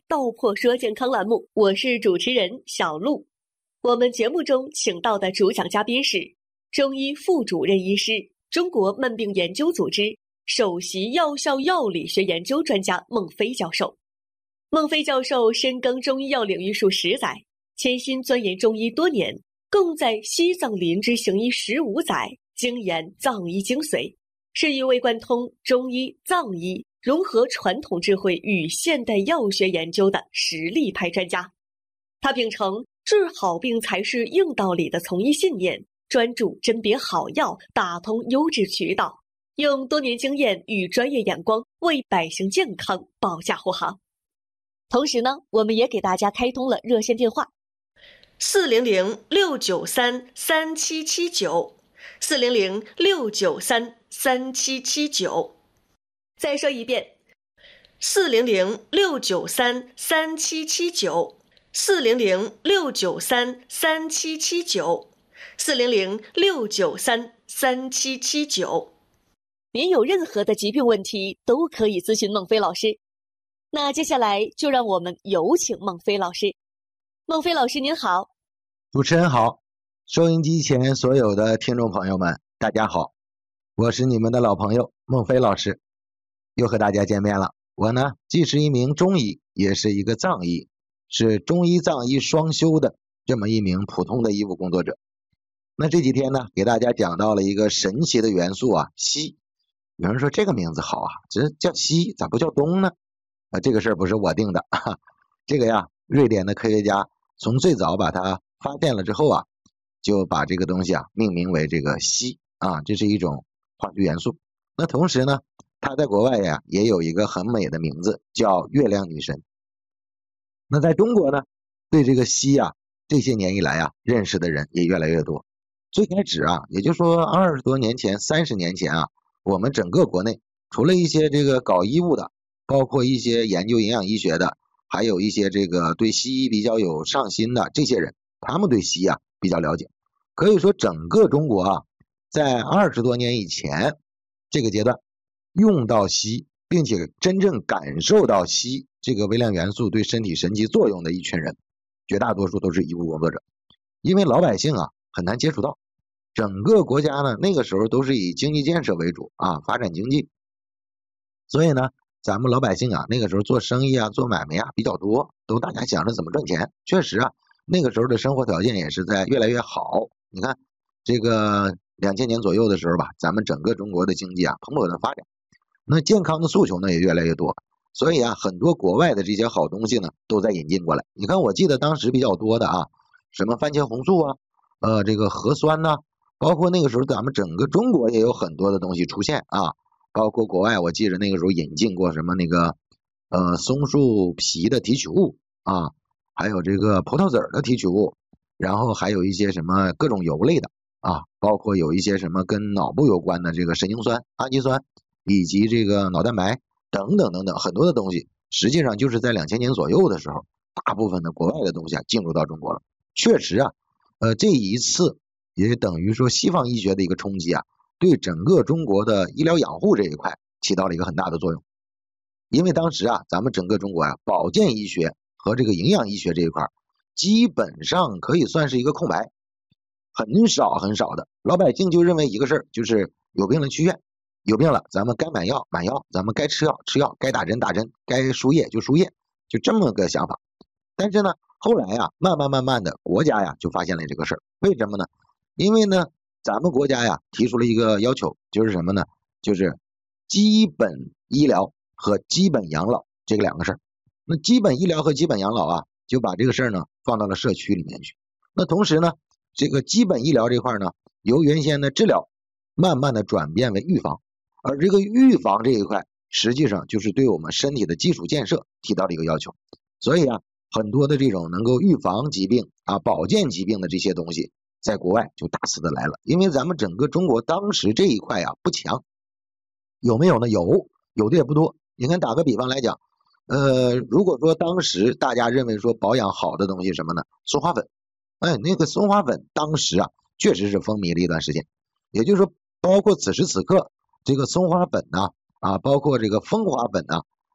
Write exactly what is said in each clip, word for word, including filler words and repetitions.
道破说健康栏目，我是主持人小璐。我们节目中请到的主讲嘉宾是中医副主任医师、中国慢病研究组织首席药效药理学研究专家孟非教授。孟非教授深耕中医药领域数十载，潜心钻研中医多年，更在西藏林之行医十五载，精研藏医精髓，是一位贯通中医、藏医，融合传统智慧与现代药学研究的实力派专家。他秉承治好病才是硬道理的从医信念，专注甄别好药，打通优质渠道，用多年经验与专业眼光为百姓健康保驾护航。同时呢，我们也给大家开通了热线电话四零零六九三三七七九，四零零六九三三七七九。再说一遍，四零零六九三三七七九，四零零六九三三七七九，四零零六九三三七七九。您有任何的疾病问题都可以咨询孟非老师。那接下来就让我们有请孟非老师。孟非老师您好。 主持人好，收音机前所有的听众朋友们大家好，我是你们的老朋友孟非老师，又和大家见面了。我呢既是一名中医，也是一个藏医，是中医藏医双修的这么一名普通的医务工作者。那这几天呢给大家讲到了一个神奇的元素啊，硒。有人说这个名字好啊，这叫硒咋不叫氡呢？啊，这个事儿不是我定的，哈，这个呀，瑞典的科学家从最早把它发现了之后啊，就把这个东西啊命名为这个硒啊，这是一种化学元素。那同时呢，它在国外呀也有一个很美的名字，叫月亮女神。那在中国呢，对这个硒啊，这些年以来啊，认识的人也越来越多。最开始啊，也就是说二十多年前、三十年前啊，我们整个国内除了一些这个搞医务的，包括一些研究营养医学的，还有一些这个对西医比较有上心的这些人，他们对硒啊比较了解。可以说整个中国啊，在二十多年以前这个阶段用到硒，并且真正感受到硒这个微量元素对身体神奇作用的一群人，绝大多数都是医务工作者。因为老百姓啊很难接触到，整个国家呢那个时候都是以经济建设为主啊，发展经济，所以呢咱们老百姓啊那个时候做生意啊做买卖啊比较多，都大家想着怎么赚钱。确实啊那个时候的生活条件也是在越来越好。你看这个两千年左右的时候吧，咱们整个中国的经济啊蓬勃的发展，那健康的诉求呢也越来越多，所以啊很多国外的这些好东西呢都在引进过来。你看我记得当时比较多的啊，什么番茄红素啊，呃这个核酸呐、啊，包括那个时候咱们整个中国也有很多的东西出现啊，包括国外我记得那个时候引进过什么那个呃松树皮的提取物啊，还有这个葡萄籽的提取物，然后还有一些什么各种油类的啊，包括有一些什么跟脑部有关的这个神经酸、氨基酸以及这个脑蛋白等等等等，很多的东西实际上就是在两千年左右的时候，大部分的国外的东西啊进入到中国了。确实啊呃这一次也等于说西方医学的一个冲击啊，对整个中国的医疗养护这一块起到了一个很大的作用。因为当时啊咱们整个中国啊保健医学和这个营养医学这一块基本上可以算是一个空白，很少很少的，老百姓就认为一个事儿，就是有病了去医院，有病了咱们该买药买药，咱们该吃药吃药，该打针打针，该输液就输液，就这么个想法。但是呢后来呀慢慢慢慢的国家呀就发现了这个事儿。为什么呢？因为呢咱们国家呀提出了一个要求，就是什么呢？就是基本医疗和基本养老这个两个事儿。那基本医疗和基本养老啊就把这个事儿呢放到了社区里面去。那同时呢这个基本医疗这块呢由原先的治疗慢慢的转变为预防，而这个预防这一块实际上就是对我们身体的基础建设提到了一个要求。所以啊很多的这种能够预防疾病啊保健疾病的这些东西在国外就大肆的来了。因为咱们整个中国当时这一块啊不强，有没有呢？有，有的也不多。你看打个比方来讲，呃如果说当时大家认为说保养好的东西什么呢？松花粉。哎，那个松花粉当时啊确实是风靡了一段时间。也就是说包括此时此刻这个松花粉呢啊包括这个蜂花粉呢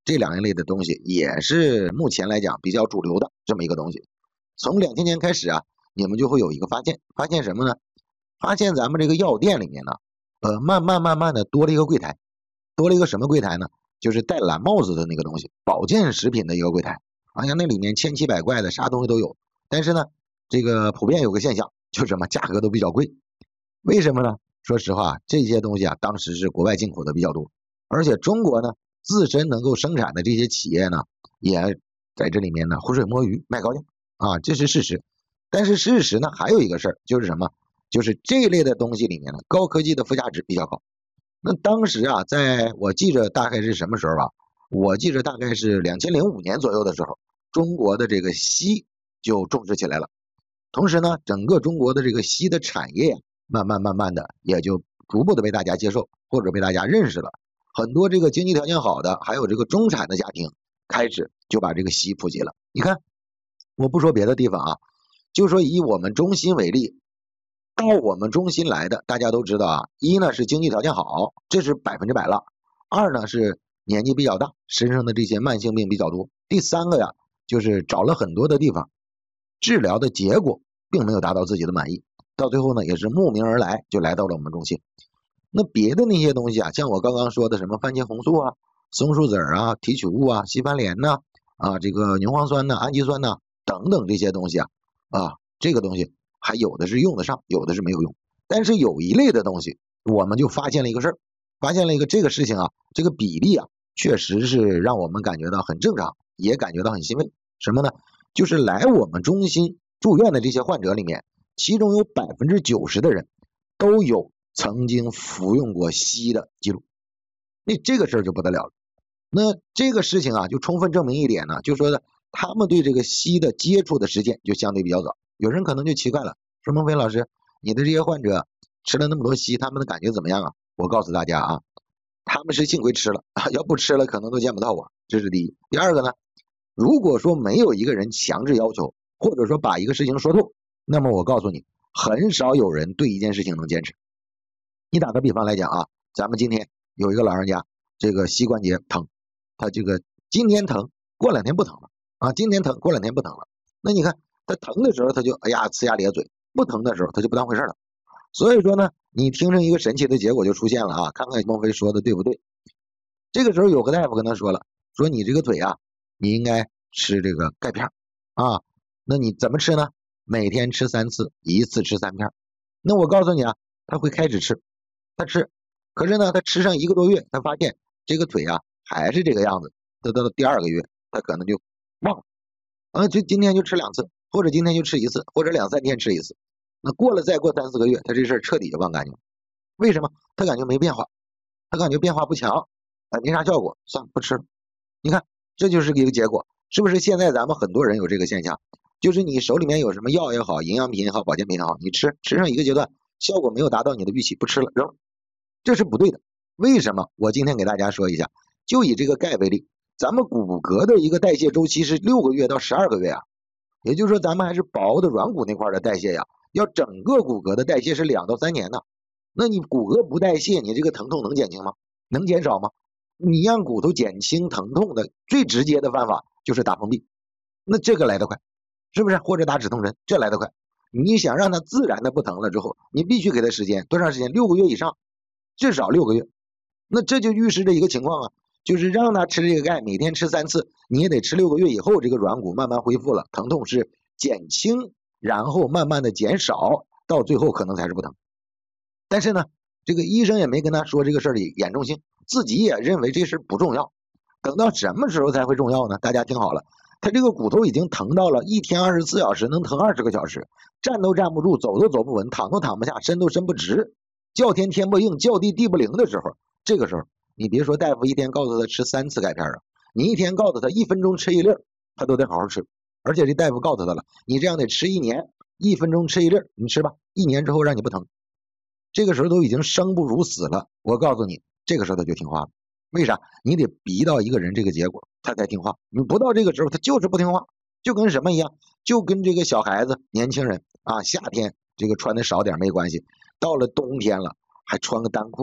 这两一类的东西也是目前来讲比较主流的这么一个东西。从两千年开始啊，你们就会有一个发现，发现什么呢？发现咱们这个药店里面呢，呃，慢慢慢慢的多了一个柜台，多了一个什么柜台呢？就是戴蓝帽子的那个东西，保健食品的一个柜台。哎呀，那里面千奇百怪的，啥东西都有。但是呢，这个普遍有个现象，就是什么，价格都比较贵。为什么呢？说实话，这些东西啊，当时是国外进口的比较多，而且中国呢，自身能够生产的这些企业呢，也在这里面呢浑水摸鱼，卖高价啊，这是事实。但是事实呢，还有一个事儿，就是什么？就是这一类的东西里面呢，高科技的附加值比较高。那当时啊，在我记着大概是什么时候啊？我记着大概是两千零五年左右的时候，中国的这个硒就重视起来了。同时呢，整个中国的这个硒的产业呀、啊，慢慢慢慢的也就逐步的被大家接受，或者被大家认识了。很多这个经济条件好的，还有这个中产的家庭，开始就把这个硒普及了。你看，我不说别的地方啊，就说以我们中心为例，到我们中心来的，大家都知道啊，一呢是经济条件好，这是百分之百了；二呢是年纪比较大，身上的这些慢性病比较多；第三个呀，就是找了很多的地方，治疗的结果并没有达到自己的满意，到最后呢也是慕名而来，就来到了我们中心。那别的那些东西啊，像我刚刚说的什么番茄红素啊、松树籽啊、提取物啊、西番莲呐、啊、啊这个牛磺酸呐、氨基酸呐、等等这些东西啊，啊这个东西还有的是用得上，有的是没有用。但是有一类的东西，我们就发现了一个事儿，发现了一个这个事情啊，这个比例啊，确实是让我们感觉到很正常，也感觉到很欣慰。什么呢？就是来我们中心住院的这些患者里面，其中有百分之九十的人都有曾经服用过硒的记录。那这个事儿就不得了了。那这个事情啊，就充分证明一点呢，就说的他们对这个硒的接触的时间就相对比较早。有人可能就奇怪了，说孟非老师，你的这些患者吃了那么多硒，他们的感觉怎么样啊？我告诉大家啊，他们是幸亏吃了，要不吃了可能都见不到我，这是第一。第二个呢，如果说没有一个人强制要求，或者说把一个事情说透，那么我告诉你，很少有人对一件事情能坚持。你打个比方来讲啊，咱们今天有一个老人家，这个膝关节疼，他这个今天疼，过两天不疼了啊，今天疼，过两天不疼了。那你看他疼的时候，他就哎呀呲牙咧嘴；不疼的时候，他就不当回事了。所以说呢，你听着一个神奇的结果就出现了啊！看看孟非说的对不对？这个时候有个大夫跟他说了，说你这个腿啊，你应该吃这个钙片啊。那你怎么吃呢？每天吃三次，一次吃三片。那我告诉你啊，他会开始吃，他吃，可是呢，他吃上一个多月，他发现这个腿啊还是这个样子。他到了第二个月，他可能就忘了啊，就今天就吃两次，或者今天就吃一次，或者两三天吃一次。那过了再过三四个月，他这事儿彻底就忘干净了。为什么？他感觉没变化，他感觉变化不强，啊，没啥效果，算了，不吃了。你看，这就是一个结果，是不是？现在咱们很多人有这个现象，就是你手里面有什么药也好，营养品也好，保健品也好，你吃吃上一个阶段，效果没有达到你的预期，不吃了，扔了，这是不对的。为什么？我今天给大家说一下，就以这个钙为例，咱们骨骼的一个代谢周期是六个月到十二个月啊，也就是说咱们还是薄的软骨那块的代谢呀。要整个骨骼的代谢是两到三年呢，那你骨骼不代谢，你这个疼痛能减轻吗？能减少吗？你让骨头减轻疼痛的最直接的办法就是打封闭，那这个来得快，是不是？或者打止痛针，这来得快。你想让它自然的不疼了之后，你必须给它时间，多长时间？六个月以上，至少六个月。那这就预示着一个情况啊，就是让它吃这个钙，每天吃三次，你也得吃六个月以后，这个软骨慢慢恢复了，疼痛是减轻。然后慢慢的减少，到最后可能才是不疼。但是呢，这个医生也没跟他说这个事儿的严重性，自己也认为这事不重要。等到什么时候才会重要呢？大家听好了，他这个骨头已经疼到了一天二十四小时能疼二十个小时，站都站不住，走都走不稳，躺都躺不下，伸都伸不直，叫天天不应，叫地地不灵的时候，这个时候你别说大夫一天告诉他吃三次钙片啊，你一天告诉他一分钟吃一粒，他都得好好吃。而且这大夫告诉他了，你这样得吃一年，一分钟吃一粒，你吃吧，一年之后让你不疼。这个时候都已经生不如死了，我告诉你，这个时候他就听话了。为啥？你得逼到一个人这个结果，他才听话。你不到这个时候，他就是不听话，就跟什么一样，就跟这个小孩子、年轻人啊，夏天这个穿的少点没关系，到了冬天了还穿个单裤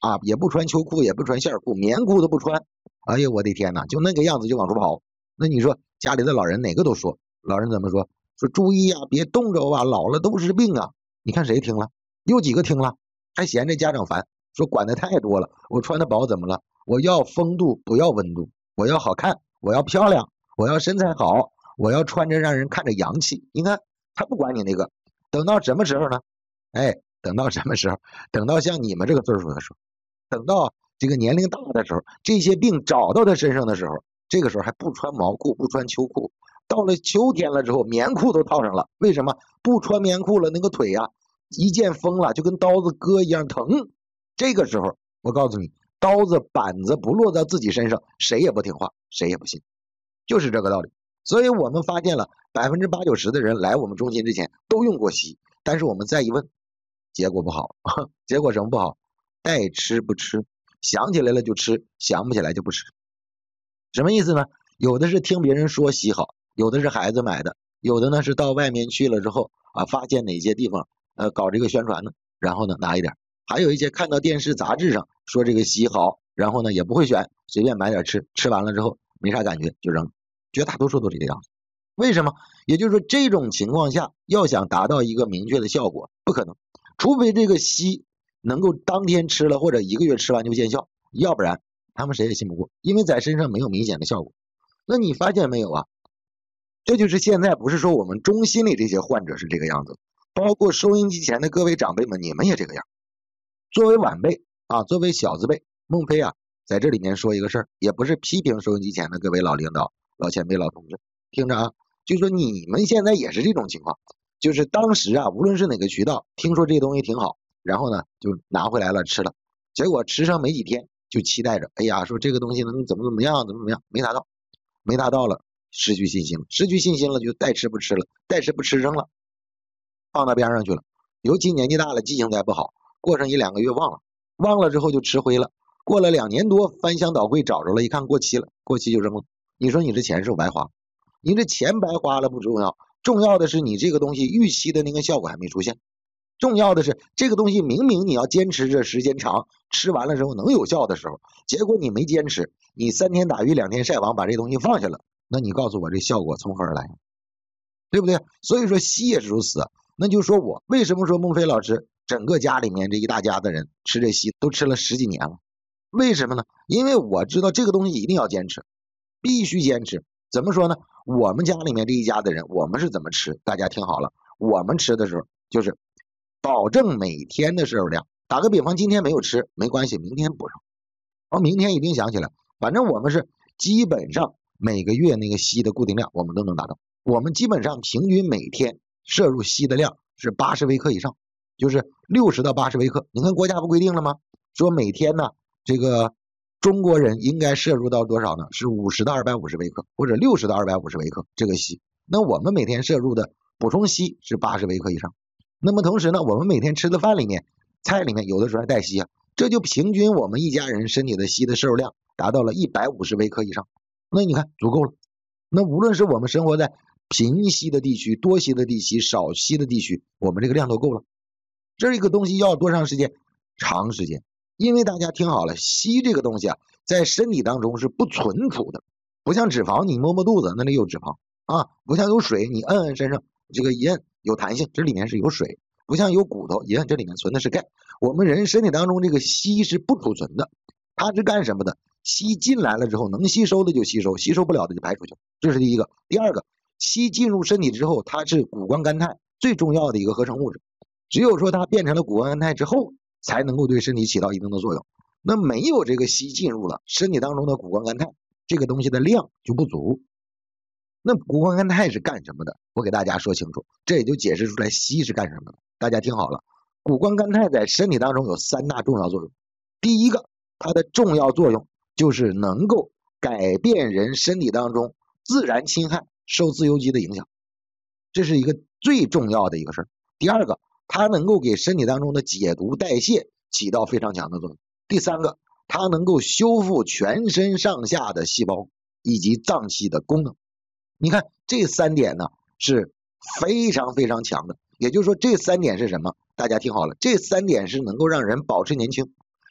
啊，也不穿秋裤，也不穿线裤，棉裤都不穿。哎呀，我的天哪，就那个样子就往出跑。那你说家里的老人哪个都说，老人怎么说？说注意啊，别冻着啊，老了都是病啊。你看谁听了？有几个听了？还嫌这家长烦，说管的太多了。我穿的薄怎么了？我要风度，不要温度。我要好看，我要漂亮，我要身材好，我要穿着让人看着洋气。你看他不管你那个，等到什么时候呢？哎，等到什么时候？等到像你们这个岁数的时候，等到这个年龄大的时候，这些病找到他身上的时候，这个时候还不穿毛裤，不穿秋裤。到了秋天了之后，棉裤都套上了。为什么不穿棉裤了？那个腿呀、啊，一见风了就跟刀子割一样疼。这个时候，我告诉你，刀子板子不落到自己身上，谁也不听话，谁也不信，就是这个道理。所以我们发现了百分之八九十的人来我们中心之前都用过西医，但是我们再一问，结果不好。结果什么不好？爱吃不吃，想起来了就吃，想不起来就不吃。什么意思呢？有的是听别人说西好，有的是孩子买的，有的呢是到外面去了之后啊，发现哪些地方呃搞这个宣传呢，然后呢拿一点，还有一些看到电视杂志上说这个西好，然后呢也不会选，随便买点吃，吃完了之后没啥感觉就扔，绝大多数都是这个样子。为什么？也就是说这种情况下要想达到一个明确的效果不可能，除非这个西能够当天吃了或者一个月吃完就见效，要不然他们谁也信不过，因为在身上没有明显的效果。那你发现没有啊？这就是现在不是说我们中心里这些患者是这个样子，包括收音机前的各位长辈们，你们也这个样。作为晚辈啊，作为小字辈，孟非啊在这里面说一个事儿，也不是批评收音机前的各位老领导、老前辈、老同志，听着啊，就说你们现在也是这种情况，就是当时啊，无论是哪个渠道听说这东西挺好，然后呢就拿回来了吃了，结果吃上没几天就期待着，哎呀，说这个东西能怎么怎么样，怎么怎么样，没达到，没达到了，失去信心了，失去信心了就带吃不吃了，带吃不吃扔了，放到边上去了。尤其年纪大了，记性再不好，过上一两个月忘了，忘了之后就吃灰了，过了两年多翻箱倒柜找着了，一看过期了，过期就扔了。你说你这钱是不是白花？你这钱白花了不重要，重要的是你这个东西预期的那个效果还没出现。重要的是这个东西明明你要坚持着时间长，吃完了之后能有效的时候，结果你没坚持，你三天打鱼两天晒网把这东西放下了，那你告诉我这效果从何而来？对不对？所以说西也是如此。那就说我为什么说孟非老师整个家里面这一大家的人吃这西都吃了十几年了？为什么呢？因为我知道这个东西一定要坚持，必须坚持。怎么说呢？我们家里面这一家的人，我们是怎么吃？大家听好了，我们吃的时候就是保证每天的摄入量。打个比方，今天没有吃没关系，明天补上。哦，明天一定想起来，反正我们是基本上每个月那个硒的固定量我们都能达到。我们基本上平均每天摄入硒的量是八十微克以上，就是六十到八十微克。你看国家不规定了吗？说每天呢，这个中国人应该摄入到多少呢？是五十到二百五十微克，或者六十到二百五十微克这个硒。那我们每天摄入的补充硒是八十微克以上。那么同时呢，我们每天吃的饭里面、菜里面有的时候还带硒啊，这就平均我们一家人身体的硒的摄入量达到了一百五十微克以上。那你看足够了。那无论是我们生活在贫硒的地区、多硒的地区、少硒的地区，我们这个量都够了。这个东西要多长时间？长时间。因为大家听好了，硒这个东西啊，在身体当中是不存储的，不像脂肪，你摸摸肚子那里有脂肪啊，不像有水，你摁摁身上这个一摁有弹性，这里面是有水，不像有骨头一摁这里面存的是钙。我们人身体当中这个硒是不储存的，它是干什么的？硒进来了之后，能吸收的就吸收，吸收不了的就排出去，这是第一个。第二个，硒进入身体之后，它是谷胱甘肽最重要的一个合成物质，只有说它变成了谷胱甘肽之后，才能够对身体起到一定的作用。那没有这个硒进入了，身体当中的谷胱甘肽这个东西的量就不足。那谷胱甘肽是干什么的？我给大家说清楚，这也就解释出来硒是干什么的。大家听好了，谷胱甘肽在身体当中有三大重要作用。第一个，它的重要作用就是能够改变人身体当中自然侵害受自由基的影响，这是一个最重要的一个事儿。第二个，它能够给身体当中的解毒代谢起到非常强的作用。第三个，它能够修复全身上下的细胞以及脏器的功能。你看这三点呢是非常非常强的，也就是说这三点是什么？大家听好了，这三点是能够让人保持年轻，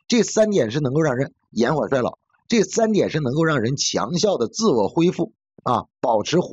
这三点是能够让人延缓衰老，这三点是能够让人强效的自我恢复啊，保持